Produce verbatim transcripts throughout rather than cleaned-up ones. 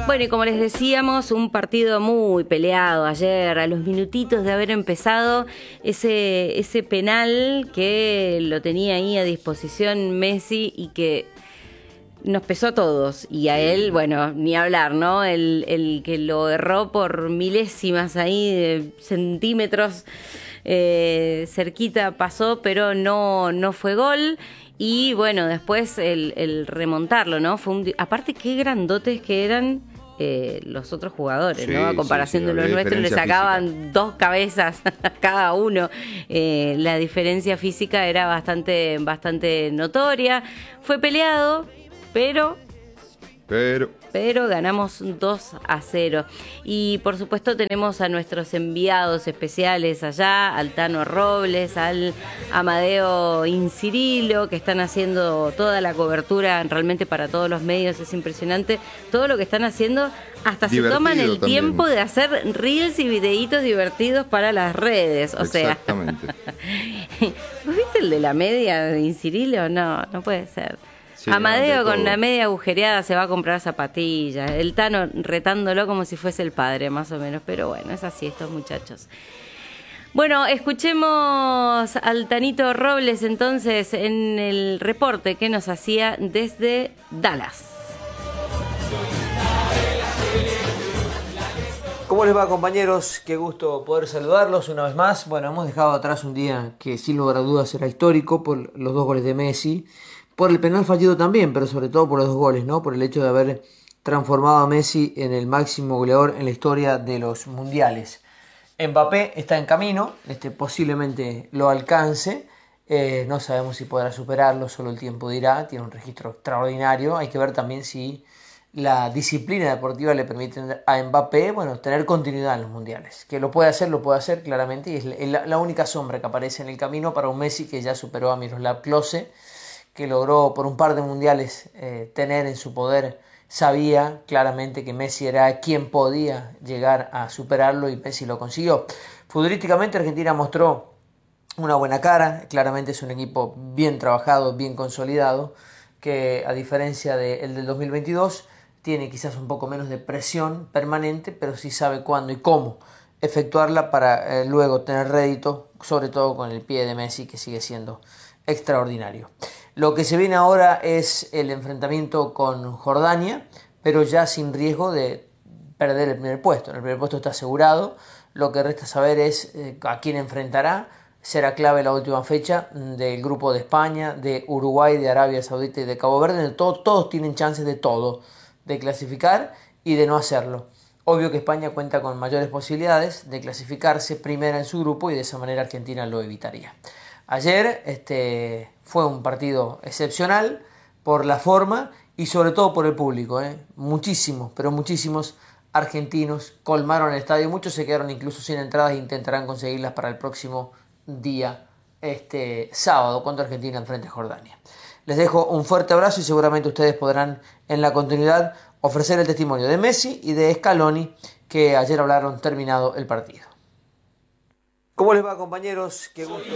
Bueno, y como les decíamos, un partido muy peleado ayer, a los minutitos de haber empezado, ese, ese penal que lo tenía ahí a disposición Messi y que nos pesó a todos, y a él, bueno, ni hablar, ¿no? El, el que lo erró por milésimas ahí, de centímetros, eh, cerquita pasó, pero no, no fue gol. Y bueno, después el, el remontarlo, ¿no? Fue un, aparte, qué grandotes que eran eh, los otros jugadores, sí, ¿no? A comparación sí, sí, de los nuestros, le sacaban física. Dos cabezas a cada uno. Eh, la diferencia física era bastante, bastante notoria. Fue peleado, pero... Pero... Pero ganamos dos a cero. Y por supuesto tenemos a nuestros enviados especiales allá, al Tano Robles, al Amadeo Incirilo, que están haciendo toda la cobertura realmente para todos los medios. Es impresionante todo lo que están haciendo. Hasta divertido se toman el también. Tiempo de hacer reels y videitos divertidos para las redes. O Exactamente. Sea, ¿vos viste el de la media de Incirilo? No, no puede ser. Sí, Amadeo con la media agujereada se va a comprar zapatillas. El Tano retándolo como si fuese el padre, más o menos. Pero bueno, es así estos muchachos. Bueno, escuchemos al Tanito Robles entonces en el reporte que nos hacía desde Dallas. ¿Cómo les va, compañeros? Qué gusto poder saludarlos una vez más. Bueno, hemos dejado atrás un día que sin lugar a dudas era histórico por los dos goles de Messi. Por el penal fallido también, pero sobre todo por los dos goles, ¿no? Por el hecho de haber transformado a Messi en el máximo goleador en la historia de los mundiales. Mbappé está en camino, este, posiblemente lo alcance. Eh, no sabemos si podrá superarlo, solo el tiempo dirá. Tiene un registro extraordinario. Hay que ver también si la disciplina deportiva le permite a Mbappé, bueno, tener continuidad en los mundiales. Que lo puede hacer, lo puede hacer claramente. Y es la, la única sombra que aparece en el camino para un Messi que ya superó a Miroslav Klose, que logró por un par de mundiales eh, tener en su poder. Sabía claramente que Messi era quien podía llegar a superarlo y Messi lo consiguió. Futbolísticamente Argentina mostró una buena cara, claramente es un equipo bien trabajado, bien consolidado, que a diferencia del del dos mil veintidós tiene quizás un poco menos de presión permanente, pero sí sabe cuándo y cómo efectuarla para eh, luego tener rédito, sobre todo con el pie de Messi, que sigue siendo extraordinario. Lo que se viene ahora es el enfrentamiento con Jordania, pero ya sin riesgo de perder el primer puesto. El primer puesto está asegurado. Lo que resta saber es eh, a quién enfrentará. Será clave la última fecha del grupo de España, de Uruguay, de Arabia Saudita y de Cabo Verde. Todos, todos tienen chances de todo, de clasificar y de no hacerlo. Obvio que España cuenta con mayores posibilidades de clasificarse primera en su grupo y de esa manera Argentina lo evitaría. Ayer este, fue un partido excepcional por la forma y sobre todo por el público. ¿eh? Muchísimos, pero muchísimos argentinos colmaron el estadio. Muchos se quedaron incluso sin entradas e intentarán conseguirlas para el próximo día, este sábado, cuando Argentina enfrente a Jordania. Les dejo un fuerte abrazo y seguramente ustedes podrán en la continuidad ofrecer el testimonio de Messi y de Scaloni, que ayer hablaron terminado el partido. ¿Cómo les va, compañeros? Qué gusto.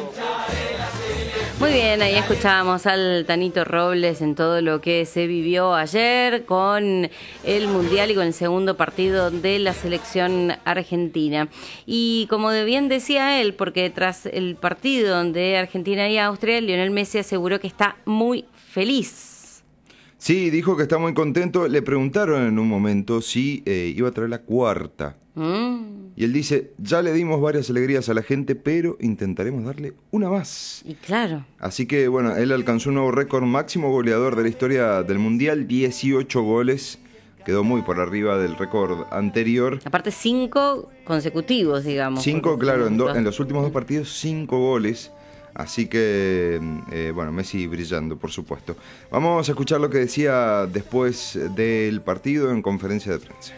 Muy bien, ahí escuchábamos al Tanito Robles en todo lo que se vivió ayer con el Mundial y con el segundo partido de la selección argentina. Y como bien decía él, porque tras el partido de Argentina y Austria, Lionel Messi aseguró que está muy feliz. Sí, dijo que está muy contento. Le preguntaron en un momento si eh, iba a traer la cuarta. Mm. Y él dice, ya le dimos varias alegrías a la gente, pero intentaremos darle una más. Y claro. Así que, bueno, él alcanzó un nuevo récord, máximo goleador de la historia del Mundial, dieciocho goles. Quedó muy por arriba del récord anterior. Aparte, cinco consecutivos, digamos. Cinco, claro, en, do, en los últimos dos partidos, cinco goles. Así que, eh, bueno, Messi brillando, por supuesto. Vamos a escuchar lo que decía después del partido en conferencia de prensa.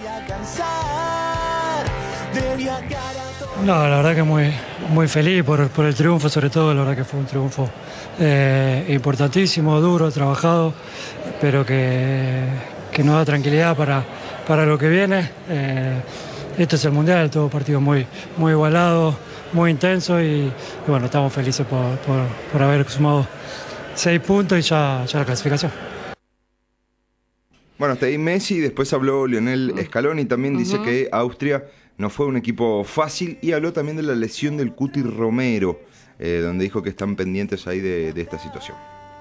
No, la verdad que muy, muy feliz por, por el triunfo, sobre todo. La verdad que fue un triunfo eh, importantísimo, duro, trabajado, pero que, que nos da tranquilidad para, para lo que viene. Eh, esto es el Mundial, todo partido muy, muy igualado, muy intenso y, y bueno, estamos felices por, por, por haber sumado seis puntos y ya, ya la clasificación. Bueno, hasta ahí Messi, después habló Lionel Scaloni, también dice uh-huh. que Austria no fue un equipo fácil, y habló también de la lesión del Cuti Romero, eh, donde dijo que están pendientes ahí de, de esta situación.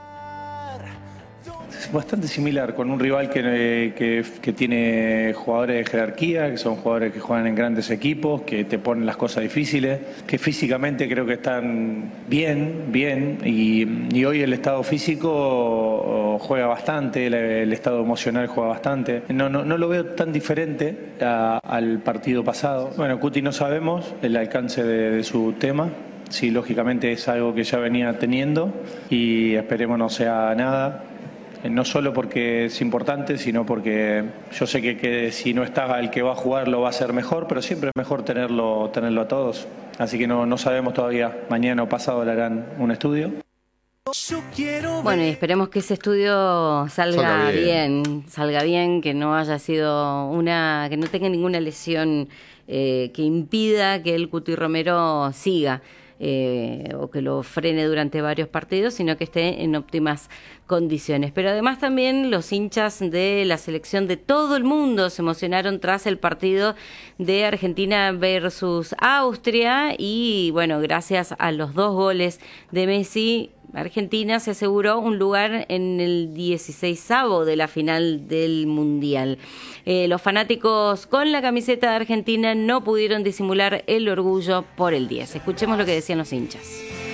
Es bastante similar, con un rival que, que, que tiene jugadores de jerarquía, que son jugadores que juegan en grandes equipos, que te ponen las cosas difíciles, que físicamente creo que están bien, bien, y, y hoy el estado físico juega bastante, el, el estado emocional juega bastante. No, no, no lo veo tan diferente a, al partido pasado. Bueno, Cuti no sabemos el alcance de, de su tema. Sí, lógicamente es algo que ya venía teniendo y esperemos no sea nada. No solo porque es importante, sino porque yo sé que, que si no está el que va a jugar lo va a hacer mejor, pero siempre es mejor tenerlo, tenerlo a todos. Así que no, no sabemos todavía. Mañana o pasado le harán un estudio. Bueno, y esperemos que ese estudio salga, salga bien. bien, salga bien, que no haya sido una, que no tenga ninguna lesión eh, que impida que el Cuti Romero siga. Eh, o que lo frene durante varios partidos, sino que esté en óptimas condiciones. Pero además también los hinchas de la selección de todo el mundo se emocionaron tras el partido de Argentina versus Austria, y bueno, gracias a los dos goles de Messi, Argentina se aseguró un lugar en el dieciseisavo de la final del Mundial. Eh, los fanáticos con la camiseta de Argentina no pudieron disimular el orgullo por el diez. Escuchemos lo que decían los hinchas.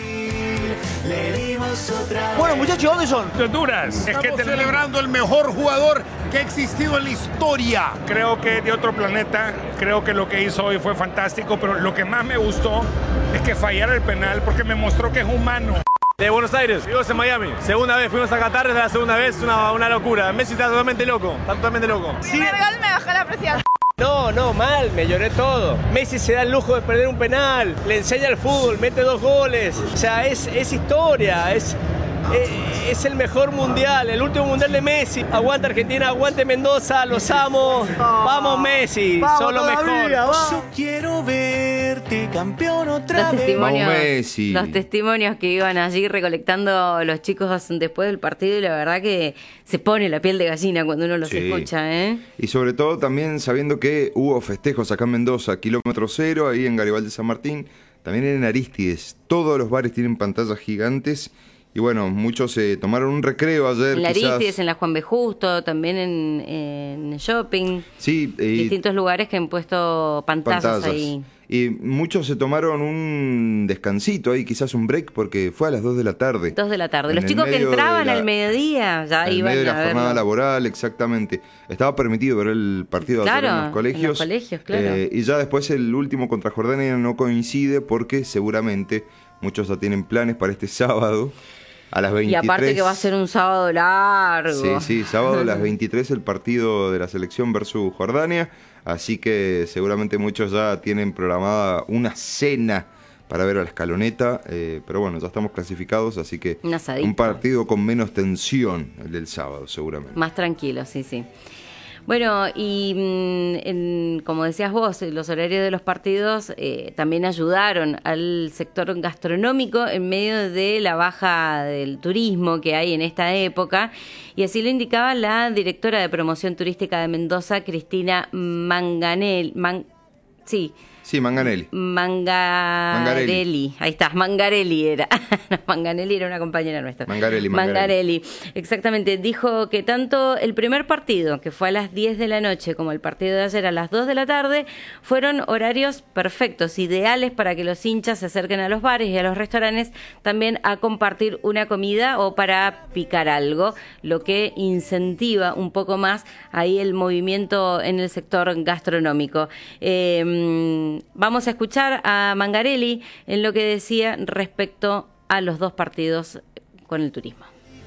Bueno, muchachos, ¿dónde son? De Honduras. Estamos es que celebrando el mejor jugador que ha existido en la historia. Creo que de otro planeta, creo que lo que hizo hoy fue fantástico, pero lo que más me gustó es que fallara el penal porque me mostró que es humano. De Buenos Aires, vivimos en Miami. Segunda vez, fuimos a Qatar, desde la segunda vez, una, una locura. Messi está totalmente loco, está totalmente loco. El primer gol me bajó la presión. No, no, mal, me lloré todo. Messi se da el lujo de perder un penal, le enseña el fútbol, mete dos goles. O sea, es, es historia, es, es, es el mejor mundial, el último mundial de Messi. Aguanta Argentina, aguante Mendoza, los amo. Vamos Messi, son lo mejor. Yo quiero verte campeón otra los testimonios, vez. Los testimonios que iban allí recolectando los chicos después del partido, y la verdad que se pone la piel de gallina cuando uno los sí. escucha, ¿eh? Y sobre todo también sabiendo que hubo festejos acá en Mendoza, kilómetro cero, ahí en Garibaldi San Martín, también en Arístides. Todos los bares tienen pantallas gigantes. Y bueno, muchos eh, tomaron un recreo ayer. En la quizás... Arístides, en la Juan B. Justo, también en, en shopping. Sí. Eh, distintos lugares que han puesto pantallas, pantallas ahí. Y muchos se tomaron un descansito ahí, quizás un break, porque fue a las dos de la tarde. dos de la tarde. Los chicos que entraban la, al mediodía ya iban a medio de la verlo. jornada laboral, exactamente. Estaba permitido ver el partido claro, en los colegios. En los colegios, claro. Eh, y ya después el último contra Jordania no coincide porque seguramente muchos ya tienen planes para este sábado. A las veintitrés. Y aparte que va a ser un sábado largo. Sí, sí, sábado a las veintitrés el partido de la selección versus Jordania, así que seguramente muchos ya tienen programada una cena para ver a la escaloneta, eh, pero bueno, ya estamos clasificados, así que un partido con menos tensión el del sábado, seguramente. Más tranquilo, sí, sí. Bueno, y en, como decías vos, los horarios de los partidos eh, también ayudaron al sector gastronómico en medio de la baja del turismo que hay en esta época, y así lo indicaba la directora de promoción turística de Mendoza, Cristina Manganel, Man, sí, Sí, Manganelli. Manga... Mangarelli. Ahí está, Mangarelli era. No, Manganelli era una compañera nuestra. Mangarelli, Mangarelli. Mangarelli. Exactamente. Dijo que tanto el primer partido, que fue a las diez de la noche, como el partido de ayer a las dos de la tarde, fueron horarios perfectos, ideales para que los hinchas se acerquen a los bares y a los restaurantes también a compartir una comida o para picar algo, lo que incentiva un poco más ahí el movimiento en el sector gastronómico. Eh, Vamos a escuchar a Mangarelli en lo que decía respecto a los dos partidos con el turismo.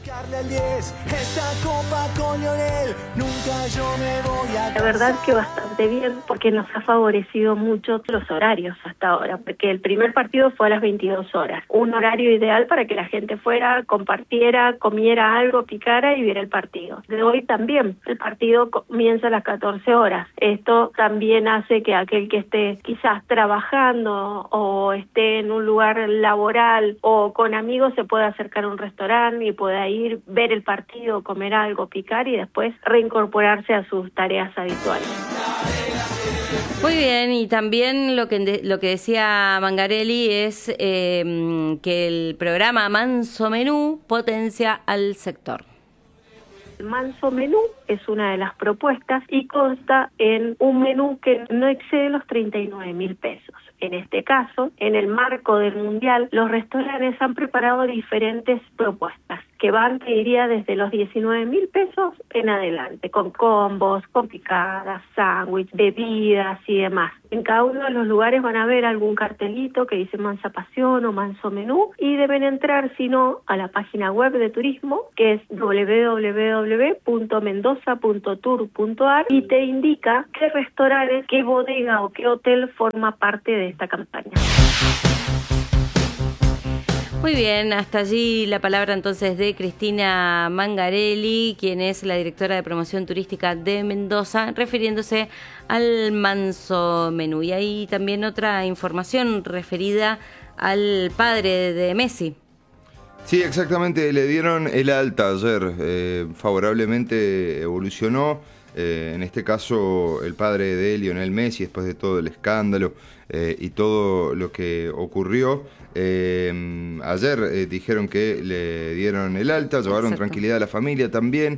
La verdad que bastante bastante bien porque nos ha favorecido mucho los horarios hasta ahora, porque el primer partido fue a las veintidós horas, un horario ideal para que la gente fuera, compartiera, comiera algo, picara y viera el partido. De hoy también, el partido comienza a las catorce horas. Esto también hace que aquel que esté quizás trabajando o esté en un lugar laboral o con amigos se pueda acercar a un restaurante y pueda ir, ver el partido, comer algo, picar y después reincorporarse a sus tareas habituales. Muy bien, y también lo que lo que decía Mangarelli es eh, que el programa Manso Menú potencia al sector. El Manso Menú es una de las propuestas y consta en un menú que no excede los treinta y nueve mil pesos. En este caso, en el marco del Mundial, los restaurantes han preparado diferentes propuestas que van, te diría, desde los diecinueve mil pesos en adelante, con combos, con picadas, sándwich, bebidas y demás. En cada uno de los lugares van a ver algún cartelito que dice Mansa Pasión o Manso Menú y deben entrar, si no, a la página web de turismo, que es doble u doble u doble u punto mendoza punto tour punto a r y te indica qué restaurantes, qué bodega o qué hotel forma parte de esta campaña. Muy bien, hasta allí la palabra entonces de Cristina Mangarelli, quien es la directora de promoción turística de Mendoza, refiriéndose al Manso Menú. Y hay también otra información referida al padre de Messi. Sí, exactamente, le dieron el alta ayer, eh, favorablemente evolucionó. Eh, en este caso, el padre de Lionel Messi, después de todo el escándalo eh, y todo lo que ocurrió, eh, ayer eh, dijeron que le dieron el alta, llevaron Exacto. tranquilidad a la familia también.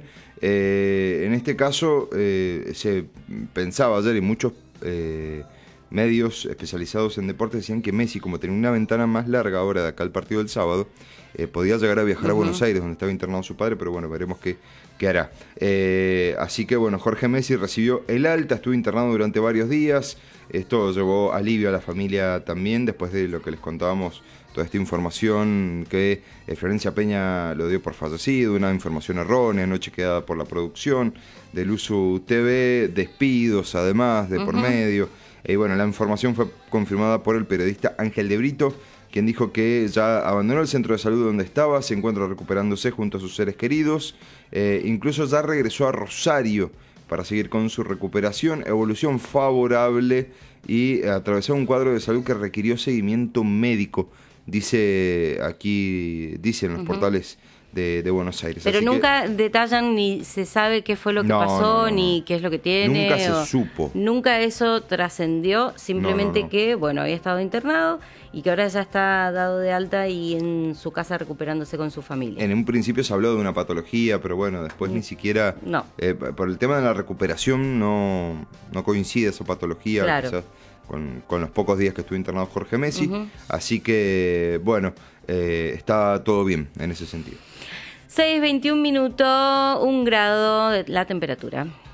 Eh, en este caso, eh, se pensaba ayer y muchos eh, medios especializados en deportes decían que Messi, como tenía una ventana más larga ahora de acá al partido del sábado, eh, podía llegar a viajar uh-huh. a Buenos Aires, donde estaba internado su padre, pero bueno, veremos qué, qué hará. Eh, así que bueno, Jorge Messi recibió el alta, estuvo internado durante varios días. Esto llevó alivio a la familia también, después de lo que les contábamos, toda esta información que eh, Florencia Peña lo dio por fallecido, una información errónea, no chequeada por la producción, del Uso T V, despidos además de uh-huh. por medio. Y eh, bueno, la información fue confirmada por el periodista Ángel de Brito, quien dijo que ya abandonó el centro de salud donde estaba, se encuentra recuperándose junto a sus seres queridos, eh, incluso ya regresó a Rosario para seguir con su recuperación, evolución favorable y atravesó un cuadro de salud que requirió seguimiento médico, dice aquí, dicen los uh-huh. portales de, de Buenos Aires. Pero Así nunca que, detallan ni se sabe qué fue lo que no, pasó, no, no, ni no. qué es lo que tiene. Nunca se o, supo. Nunca eso trascendió, simplemente no, no, no. que, bueno, había estado internado y que ahora ya está dado de alta y en su casa recuperándose con su familia. En un principio se habló de una patología, pero bueno, después mm. ni siquiera... No. Eh, por el tema de la recuperación no, no coincide esa patología, claro. quizás, con, con los pocos días que estuvo internado Jorge Messi. Uh-huh. Así que, bueno, eh, está todo bien en ese sentido. seis veintiún minutos, un grado de la temperatura.